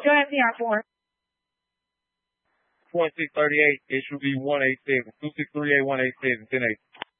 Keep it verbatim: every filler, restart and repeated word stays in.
Go ahead, P R four. twenty-six thirty-eight, issue B one eight seven, two six three eight one eight seven, ten eight.